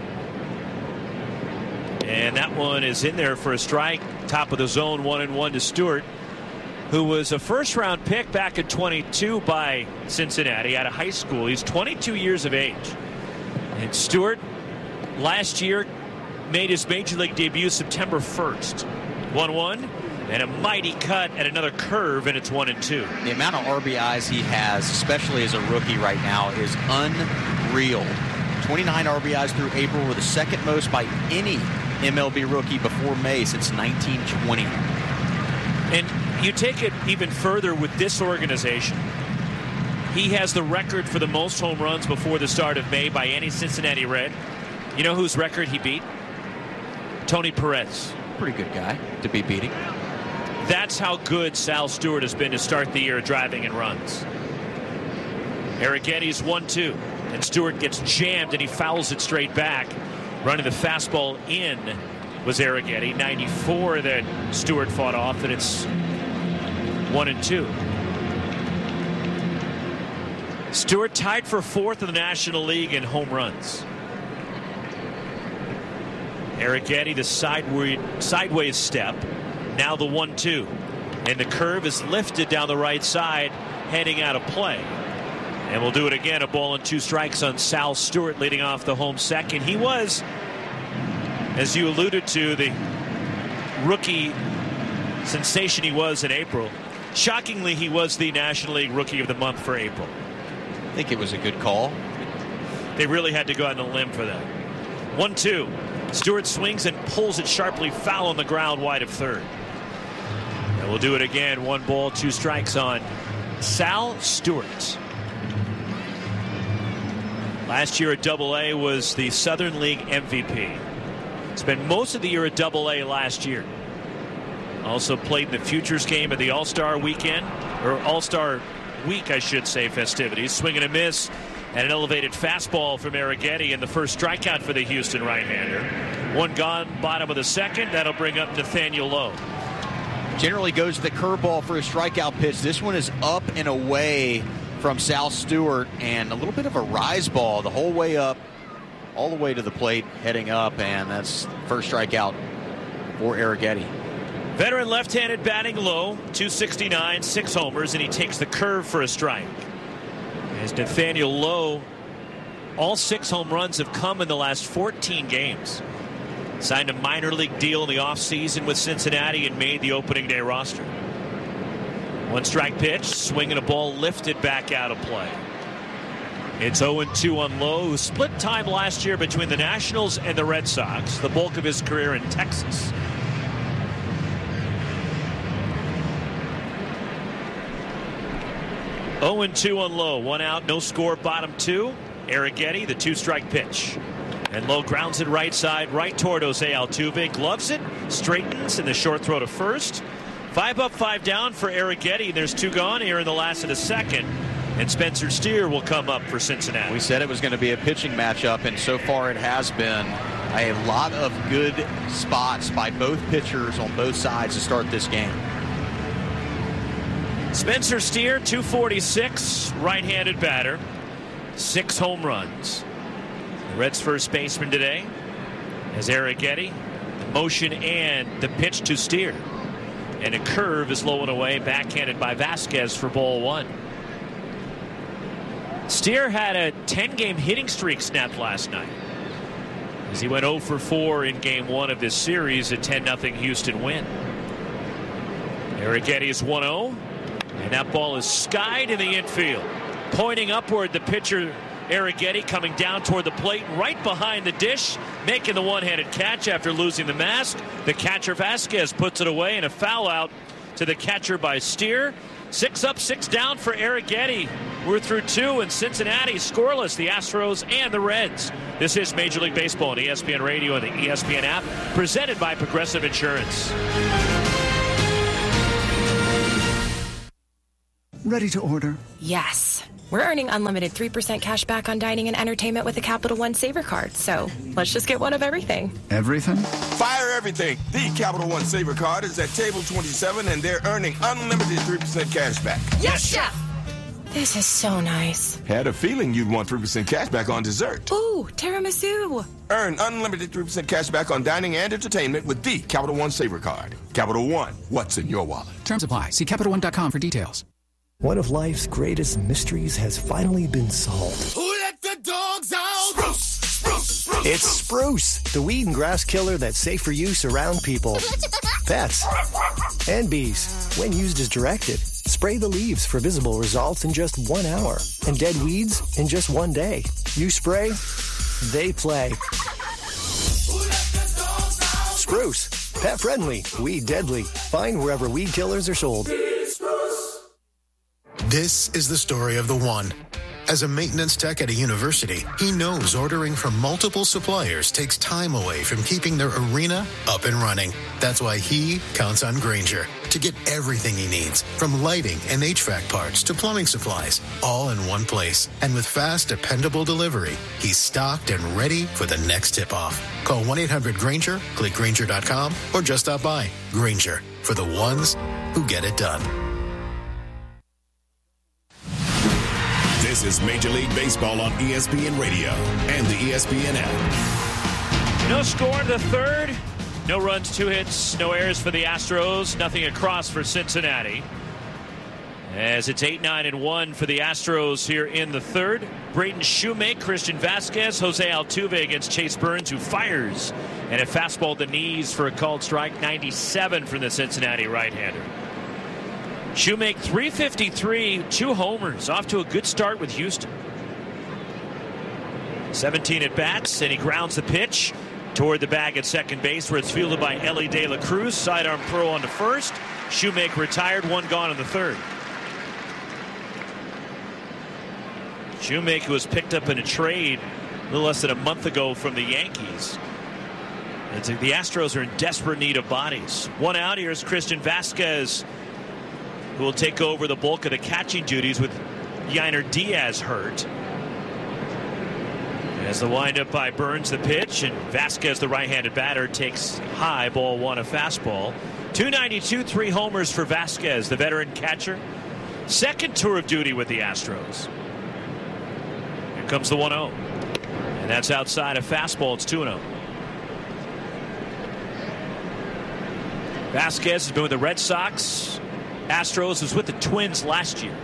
And that one is in there for a strike. Top of the zone, 1-1 to Stewart, who was a first-round pick back in 22 by Cincinnati out of high school. He's 22 years of age. And Stewart, last year, made his major league debut September 1st. 1-1, and a mighty cut at another curve, and it's 1-2. The amount of RBIs he has, especially as a rookie right now, is unreal. 29 RBIs through April were the second most by any MLB rookie before May since 1920. And you take it even further with this organization. He has the record for the most home runs before the start of May by any Cincinnati Red. You know whose record he beat? Tony Perez. Pretty good guy to be beating. That's how good Sal Stewart has been to start the year driving in runs. Arrighetti's 1-2, and Stewart gets jammed and he fouls it straight back. Running the fastball in was Arrighetti. 94 that Stewart fought off, and it's 1-2. Stewart tied for fourth in the National League in home runs. Arrighetti, the sideways step. Now the 1-2. And the curve is lifted down the right side, heading out of play. And we'll do it again. A ball and 2 strikes on Sal Stewart leading off the home second. He was, as you alluded to, the rookie sensation he was in April. Shockingly, he was the National League Rookie of the Month for April. I think it was a good call. They really had to go out on a limb for that. 1-2. Stewart swings and pulls it sharply foul on the ground wide of third. And we'll do it again. 1 ball, 2 strikes on Sal Stewart. Last year at Double-A was the Southern League MVP. Spent most of the year at Double-A last year. Also played in the Futures game at the All-Star weekend, or All-Star week, I should say, festivities. Swing and a miss and an elevated fastball from Arrighetti and the first strikeout for the Houston right-hander. 1 gone, bottom of the second. That'll bring up Nathaniel Lowe. Generally goes to the curveball for a strikeout pitch. This one is up and away from Sal Stewart, and a little bit of a rise ball the whole way up, all the way to the plate, heading up, and that's first strikeout for Arrighetti. Veteran left-handed batting Lowe, 269, 6 homers, and he takes the curve for a strike. As Nathaniel Lowe, all 6 home runs have come in the last 14 games. Signed a minor league deal in the offseason with Cincinnati and made the opening day roster. 1 strike pitch, swinging a ball lifted back out of play. It's 0-2 on Lowe, who split time last year between the Nationals and the Red Sox, the bulk of his career in Texas. (0-2 on Lowe. 1 out, no score, bottom 2. Arrighetti, the 2-strike pitch. And Lowe grounds it right side, right toward Jose Altuve. Gloves it, straightens in the short throw to first. 5 up, 5 down for Arrighetti. There's 2 gone here in the last of the second. And Spencer Steer will come up for Cincinnati. We said it was going to be a pitching matchup, and so far it has been. A lot of good spots by both pitchers on both sides to start this game. Spencer Steer, 246, right-handed batter, 6 home runs. The Reds' first baseman today is Arrighetti. The motion and the pitch to Steer. And a curve is low and away, backhanded by Vasquez for ball 1. Steer had a 10-game hitting streak snapped last night as he went 0 for 4 in game 1 of this series, a 10-0 Houston win. Arrighetti is 1-0, and that ball is skied in the infield. Pointing upward, the pitcher Arrighetti coming down toward the plate, right behind the dish, making the one-handed catch after losing the mask. The catcher Vasquez puts it away, and a foul out to the catcher by Steer. 6 up, 6 down for Arrighetti. We're through 2 in Cincinnati, scoreless, the Astros and the Reds. This is Major League Baseball on ESPN Radio and the ESPN app, presented by Progressive Insurance. Ready to order? Yes. We're earning unlimited 3% cash back on dining and entertainment with a Capital One Saver card, so let's just get one of everything. Everything? Fire everything. The Capital One Saver card is at table 27, and they're earning unlimited 3% cash back. Yes, Chef! This is so nice. Had a feeling you'd want 3% cash back on dessert. Ooh, tiramisu. Earn unlimited 3% cash back on dining and entertainment with the Capital One Saver card. Capital One, what's in your wallet? Terms apply. See CapitalOne.com for details. One of life's greatest mysteries has finally been solved. Who let the dogs out? Spruce, spruce, spruce. It's Spruce, the weed and grass killer that's safe for use around people, pets, and bees. When used as directed, spray the leaves for visible results in just 1 hour, and dead weeds in just 1 day. You spray, they play. Spruce, pet friendly, weed deadly. Find wherever weed killers are sold. This is the story of the one. As a maintenance tech at a university, he knows ordering from multiple suppliers takes time away from keeping their arena up and running. That's why he counts on Grainger to get everything he needs, from lighting and HVAC parts to plumbing supplies, all in one place. And with fast, dependable delivery, he's stocked and ready for the next tip-off. Call 1-800-GRAINGER, click Grainger.com, or just stop by. Grainger, for the ones who get it done. This is Major League Baseball on ESPN Radio and the ESPN app. No score in the third. No runs, 2 hits, no errors for the Astros. Nothing across for Cincinnati. As it's 8-9-1 for the Astros here in the third. Braden Shoemake, Christian Vasquez, Jose Altuve against Chase Burns, who fires. And a fastball at the knees for a called strike. 97 from the Cincinnati right-hander. Shoemake 353, 2 homers, off to a good start with Houston. 17 at bats, and he grounds the pitch toward the bag at second base, where it's fielded by Ellie De La Cruz. Sidearm throw on to first. Shoemake retired, 1 gone in the third. Shoemake was picked up in a trade a little less than a month ago from the Yankees. The Astros are in desperate need of bodies. 1 out. Here's Christian Vasquez, who will take over the bulk of the catching duties with Yainer Diaz hurt. As the windup by Burns, the pitch, and Vasquez, the right-handed batter, takes high, ball 1, a fastball. 292, 3 homers for Vasquez, the veteran catcher. Second tour of duty with the Astros. Here comes the 1-0. And that's outside a fastball. It's 2-0. Vasquez has been with the Red Sox. Astros was with the Twins last year.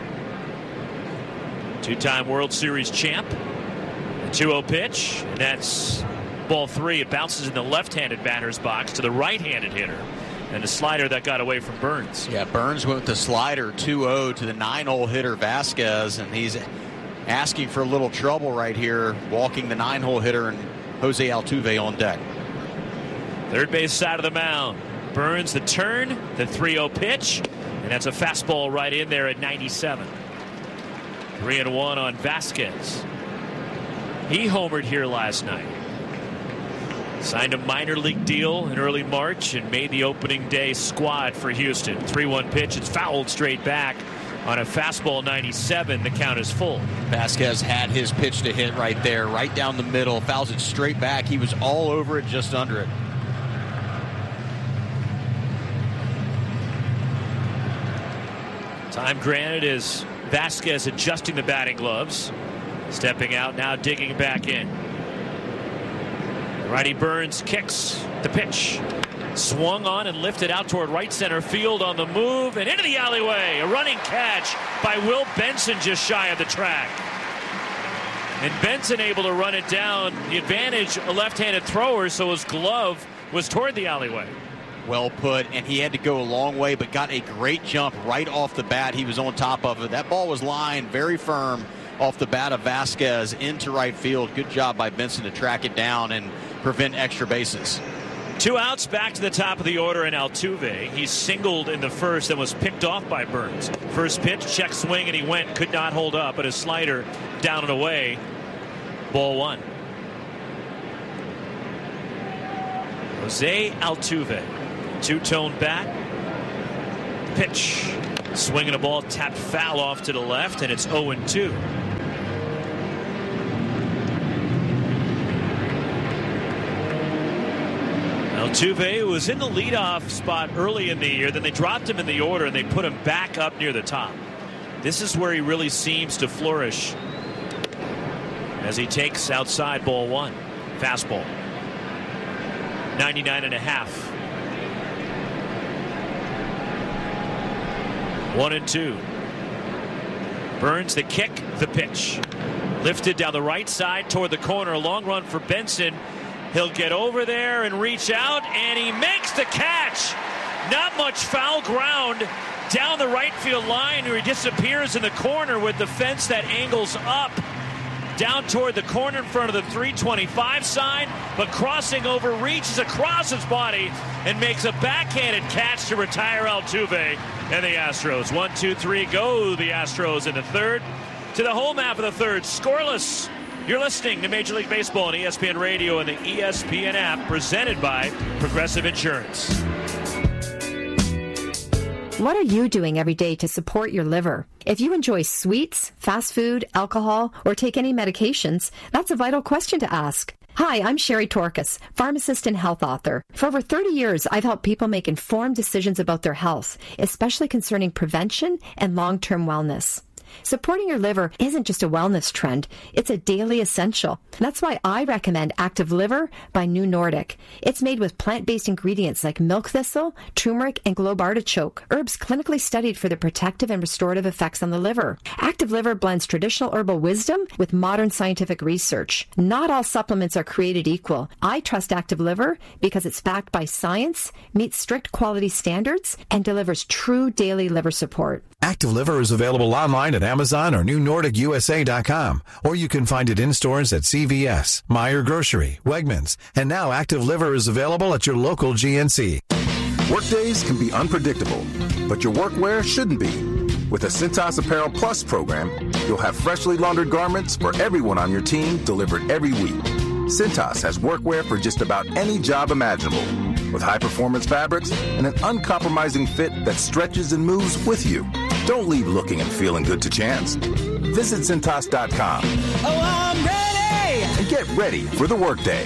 2-time World Series champ. The 2-0 pitch, and that's ball 3. It bounces in the left-handed batter's box to the right-handed hitter. And the slider that got away from Burns. Yeah, Burns went with the slider 2-0 to the 9-hole hitter Vasquez, and he's asking for a little trouble right here, walking the 9-hole hitter and Jose Altuve on deck. Third base side of the mound. Burns the turn, the 3-0 pitch, and that's a fastball right in there at 97. 3-1 on Vasquez. He homered here last night. Signed a minor league deal in early March and made the opening day squad for Houston. 3-1 pitch, it's fouled straight back on a fastball 97. The count is full. Vasquez had his pitch to hit right there, right down the middle, fouls it straight back. He was all over it, just under it. Time granted is Vasquez adjusting the batting gloves. Stepping out now, digging back in. Righty Burns kicks the pitch. Swung on and lifted out toward right center field on the move and into the alleyway. A running catch by Will Benson just shy of the track. And Benson able to run it down. The advantage, a left-handed thrower, so his glove was toward the alleyway. Well put, and he had to go a long way, but got a great jump right off the bat. He was on top of it. That ball was lined very firm off the bat of Vasquez into right field. Good job by Benson to track it down and prevent extra bases. 2 outs, back to the top of the order in Altuve. He singled in the first and was picked off by Burns. First pitch, check swing, and he went. Could not hold up, but a slider down and away. Ball 1. Jose Altuve. Two-tone bat. Pitch. Swinging a ball, tapped foul off to the left, and it's 0-2. Altuve was in the leadoff spot early in the year. Then they dropped him in the order, and they put him back up near the top. This is where he really seems to flourish as he takes outside ball 1. Fastball. 99.5. 1-2. Burns the kick, the pitch. Lifted down the right side toward the corner. A long run for Benson. He'll get over there and reach out, and he makes the catch. Not much foul ground down the right field line, where he disappears in the corner with the fence that angles up down toward the corner in front of the 325 sign, but crossing over, reaches across his body and makes a backhanded catch to retire Altuve and the Astros. 1-2-3 go the Astros in the third. To the home half of the third, scoreless. You're listening to Major League Baseball on ESPN Radio and the ESPN app, presented by Progressive Insurance. What are you doing every day to support your liver? If you enjoy sweets, fast food, alcohol, or take any medications, that's a vital question to ask. Hi, I'm Sherry Torkas, pharmacist and health author. For over 30 years, I've helped people make informed decisions about their health, especially concerning prevention and long-term wellness. Supporting your liver isn't just a wellness trend, it's a daily essential. That's why I recommend Active Liver by New Nordic. It's made with plant-based ingredients like milk thistle, turmeric, and globe artichoke, herbs clinically studied for their protective and restorative effects on the liver. Active Liver blends traditional herbal wisdom with modern scientific research. Not all supplements are created equal. I trust Active Liver because it's backed by science, meets strict quality standards, and delivers true daily liver support. Active Liver is available online at Amazon or NewNordicUSA.com, or you can find it in stores at CVS, Meijer Grocery, Wegmans, and now Active Liver is available at your local GNC. Workdays can be unpredictable, but your workwear shouldn't be. With the Cintas Apparel Plus program, you'll have freshly laundered garments for everyone on your team delivered every week. Cintas has workwear for just about any job imaginable, with high-performance fabrics and an uncompromising fit that stretches and moves with you. Don't leave looking and feeling good to chance. Visit Cintas.com. Oh, I'm ready! And get ready for the workday.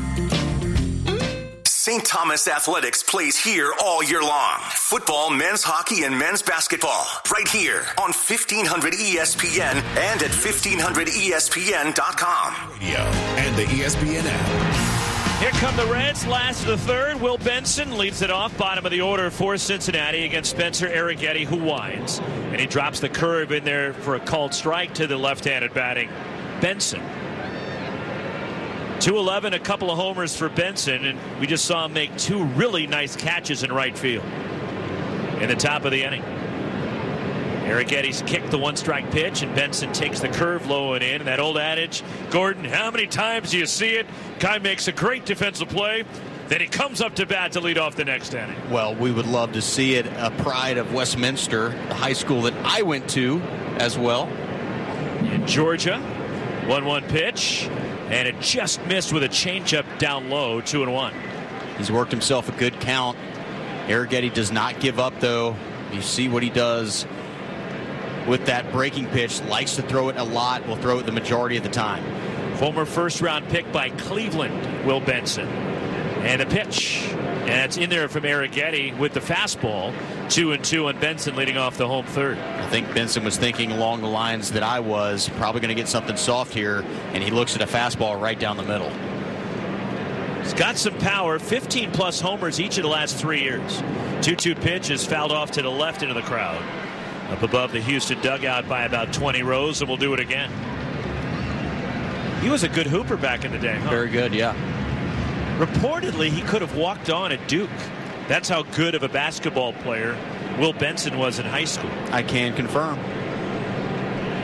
St. Thomas Athletics plays here all year long. Football, men's hockey, and men's basketball. Right here on 1500 ESPN and at 1500ESPN.com. Radio and the ESPN app. Here come the Reds, last of the third. Will Benson leads it off, bottom of the order for Cincinnati against Spencer Arrighetti, who winds. And he drops the curve in there for a called strike to the left-handed batting Benson. 2-11, a couple of homers for Benson, and we just saw him make 2 really nice catches in right field in the top of the inning. Arrighetti's kicked the one-strike pitch, and Benson takes the curve low and in. And that old adage, Gordon, how many times do you see it? Guy makes a great defensive play, then he comes up to bat to lead off the next inning. Well, we would love to see it. A pride of Westminster, the high school that I went to as well. In Georgia, 1-1 pitch, and it just missed with a changeup down low, 2-1. He's worked himself a good count. Arrighetti does not give up, though. You see what he does with that breaking pitch. Likes to throw it a lot. Will throw it the majority of the time. Former first-round pick by Cleveland, Will Benson. And a pitch. And it's in there from Arrighetti with the fastball. 2-2 on Benson leading off the home third. I think Benson was thinking along the lines that I was. Probably going to get something soft here. And he looks at a fastball right down the middle. He's got some power. 15-plus homers each of the last 3 years. 2-2 pitch is fouled off to the left into the crowd. Up above the Houston dugout by about 20 rows, and we'll do it again. He was a good hooper back in the day, huh? Very good, yeah. Reportedly, he could have walked on at Duke. That's how good of a basketball player Will Benson was in high school. I can confirm.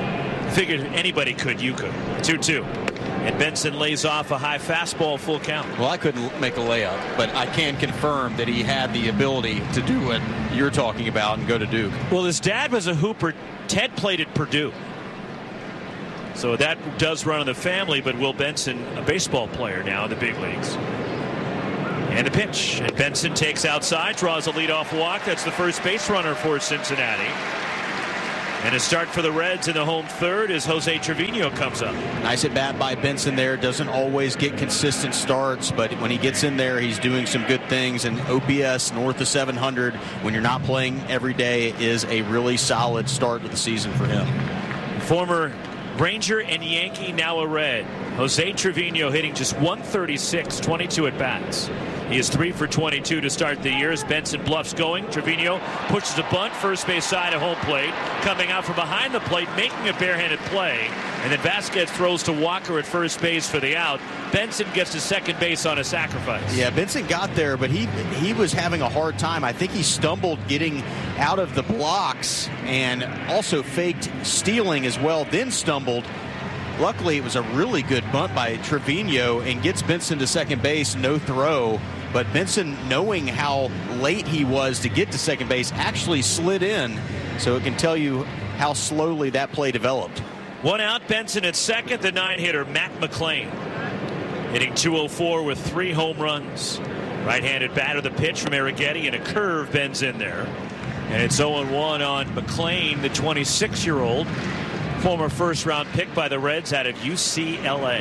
Figured anybody could, you could. 2-2. And Benson lays off a high fastball, full count. Well, I couldn't make a layup, but I can confirm that he had the ability to do what you're talking about and go to Duke. Well, his dad was a hooper. Ted played at Purdue. So that does run in the family, but Will Benson, a baseball player now in the big leagues. And the pitch. And Benson takes outside, draws a leadoff walk. That's the first base runner for Cincinnati. And a start for the Reds in the home third as Jose Trevino comes up. Nice at bat by Benson there. Doesn't always get consistent starts, but when he gets in there, he's doing some good things. And OPS north of 700 when you're not playing every day is a really solid start to the season for him. Former Ranger and Yankee, now a Red. Jose Trevino hitting just 136, 22 at bats. He is 3 for 22 to start the year as Benson bluffs going. Trevino pushes a bunt, first base side of home plate. Coming out from behind the plate, making a barehanded play. And then Vasquez throws to Walker at first base for the out. Benson gets to second base on a sacrifice. Yeah, Benson got there, but he was having a hard time. I think he stumbled getting out of the blocks and also faked stealing as well, then stumbled. Luckily, it was a really good bunt by Trevino and gets Benson to second base, no throw. But Benson, knowing how late he was to get to second base, actually slid in. So it can tell you how slowly that play developed. One out, Benson at second, the 9-hitter, Matt McLain. Hitting .204 with 3 home runs. Right-handed batter, the pitch from Arrighetti, and a curve bends in there. And it's 0-1 on McLain, the 26-year-old. Former first-round pick by the Reds out of UCLA.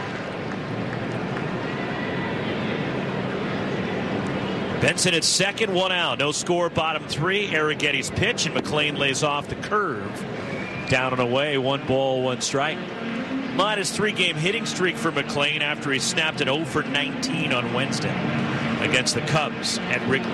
Benson at second, 1 out. No score, bottom 3. Arrighetti's pitch, and McLain lays off the curve. Down and away, 1 ball, 1 strike. Minus 3-game hitting streak for McLain after he snapped an 0 for 19 on Wednesday against the Cubs at Wrigley.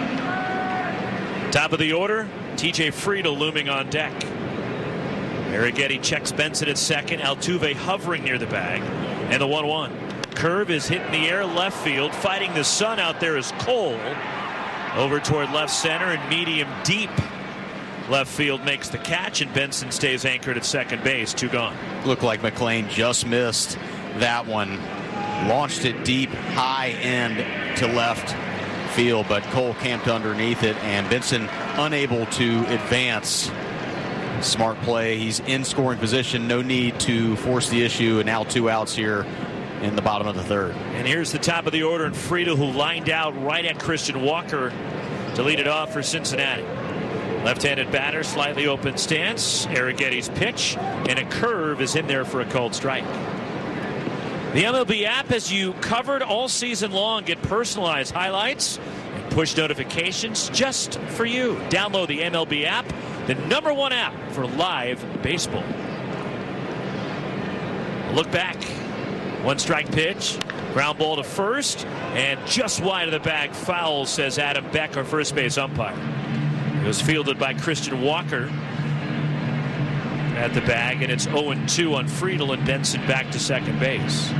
Top of the order, TJ Friedl looming on deck. Arrighetti checks Benson at second. Altuve hovering near the bag. And the 1-1. Curve is hit in the air left field. Fighting the sun out there is Cole. Over toward left center and medium deep. Left field makes the catch, and Benson stays anchored at second base. 2 gone. Looked like McLain just missed that one. Launched it deep, high end to left field, but Cole camped underneath it, and Benson unable to advance. Smart play. He's in scoring position. No need to force the issue, and now 2 outs here in the bottom of the third. And here's the top of the order, and Friedl, who lined out right at Christian Walker to lead it off for Cincinnati. Left-handed batter, slightly open stance. Arrighetti's pitch, and a curve is in there for a called strike. The MLB app, as you covered all season long, get personalized highlights and push notifications just for you. Download the MLB app, the #1 app for live baseball. Look back. 1 strike pitch. Ground ball to first. And just wide of the bag, foul, says Adam Beck, our first base umpire. It was fielded by Christian Walker at the bag, and it's 0-2 on Friedl, and Benson back to second base.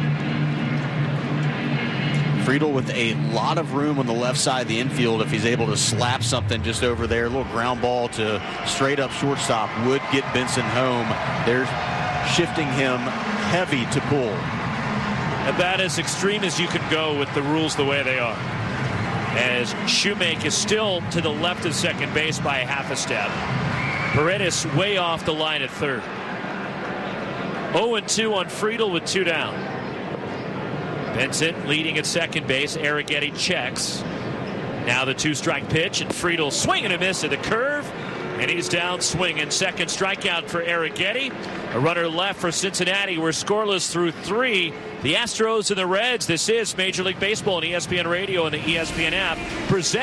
Friedl with a lot of room on the left side of the infield. If he's able to slap something just over there, a little ground ball to straight up shortstop would get Benson home. They're shifting him heavy to pull. About as extreme as you can go with the rules the way they are. As Shoemake is still to the left of second base by a half a step. Paredes way off the line at third. 0-2 on Friedl with 2 down. Benson leading at second base. Arrighetti checks. Now the 2-strike pitch, and Friedl swing and a miss at the curve. And he's down swinging. Second strikeout for Arrighetti. A runner left for Cincinnati. We're scoreless through 3. The Astros and the Reds. This is Major League Baseball on ESPN Radio and the ESPN app.